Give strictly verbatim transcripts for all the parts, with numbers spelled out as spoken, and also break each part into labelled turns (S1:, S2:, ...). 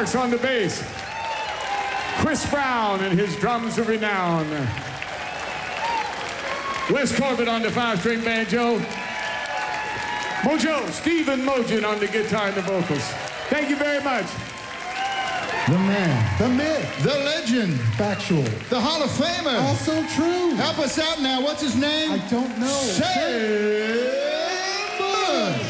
S1: Marks on the bass. Chris Brown and his drums of renown. Wes Corbett on the five-string banjo. Mojo, Stephen Mojan on the guitar and the vocals. Thank you very much.
S2: The man,
S3: the myth,
S2: the legend,
S3: factual,
S2: the Hall of Famer,
S3: also true.
S2: Help us out now. What's his name?
S3: I don't know.
S2: Shane Bush.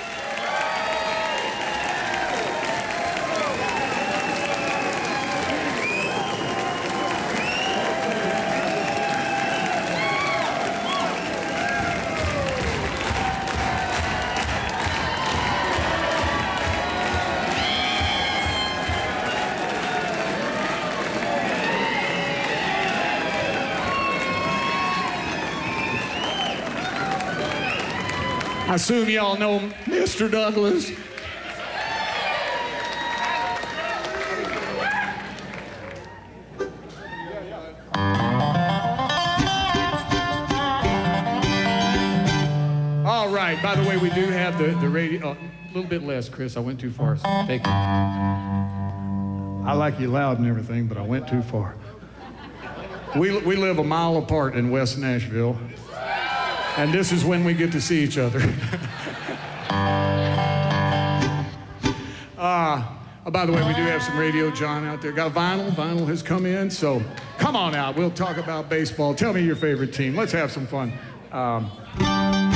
S1: I assume y'all know Mister Douglas. All right, by the way, we do have the, the radio. Oh, a little bit less, Chris. I went too far. Thank you. I like you loud and everything, but I went too far. We, we live a mile apart in West Nashville. And this is when we get to see each other. uh, oh, by the way, we do have some Radio John out there. Got vinyl. Vinyl has come in, so come on out. We'll talk about baseball. Tell me your favorite team. Let's have some fun. Um,